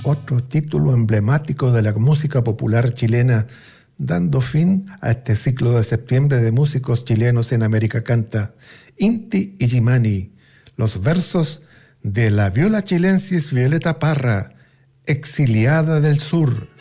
otro título emblemático de la música popular chilena, dando fin a este ciclo de septiembre de músicos chilenos en América Canta, Inti Illimani, los versos de la viola chilensis Violeta Parra, exiliada del sur.